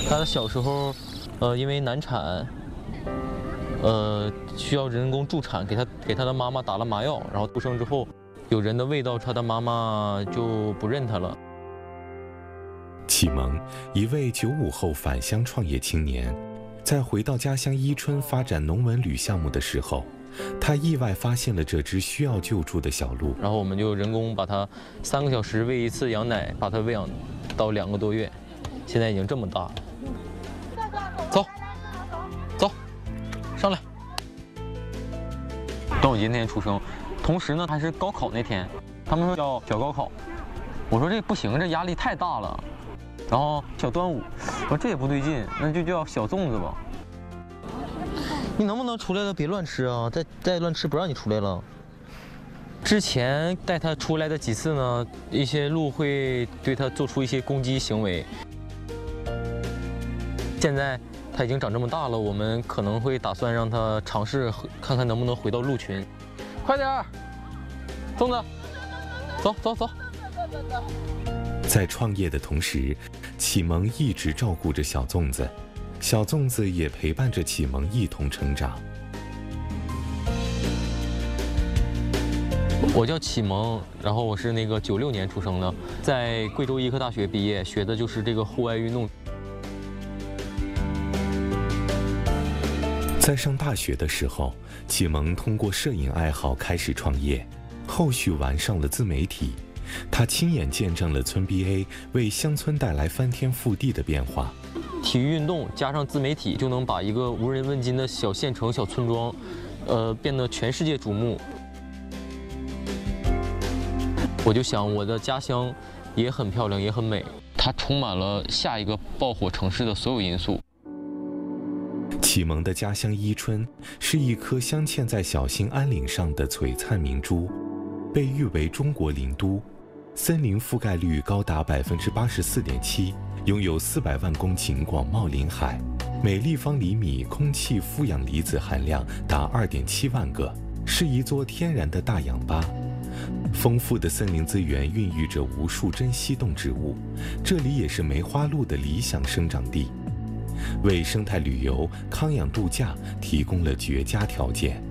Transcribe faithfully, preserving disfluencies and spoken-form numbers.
他的小时候，呃，因为难产，呃，需要人工助产，给他给他的妈妈打了麻药，然后出生之后，有人的味道，他的妈妈就不认他了。 启蒙，一位九五后返乡创业青年，在回到家乡伊春发展农文旅项目的时候，他意外发现了这只需要救助的小鹿。 然后我们就人工把它三个小时喂一次羊奶，把它喂养到两个多月，现在已经这么大了。走，走，上来。端午节那天出生，同时呢还是高考那天，他们说叫小高考，我说这不行，这压力太大了。然后小端午，我说这也不对劲，那就叫小粽子吧。你能不能出来了别乱吃啊？再再乱吃不让你出来了。之前带它出来的几次呢，一些鹿会对它做出一些攻击行为。现在它已经长这么大了，我们可能会打算让它尝试看看能不能回到鹿群。快点儿，粽子，走走走。 在创业的同时，启蒙一直照顾着小粽子，小粽子也陪伴着启蒙一同成长。 我叫启蒙，然后我是那个九六年出生的，在贵州医科大学毕业，学的就是这个户外运动。 在上大学的时候，启蒙通过摄影爱好开始创业，后续玩上了自媒体。他亲眼见证了村 B A 为乡村带来翻天覆地的变化。 体育运动加上自媒体，就能把一个无人问津的小县城、小村庄，呃，变得全世界瞩目。我就想，我的家乡也很漂亮，也很美，它充满了下一个爆火城市的所有因素。 启蒙的家乡伊春是一颗镶嵌在小兴安岭上的璀璨明珠，被誉为中国林都，森林覆盖率高达百分之八十四点七，拥有四百万公顷广袤林海，每立方厘米空气负氧离子含量达二点七万个，是一座天然的大氧吧。丰富的森林资源孕育着无数珍稀动植物，这里也是梅花鹿的理想生长地，为生态旅游、康养度假提供了绝佳条件。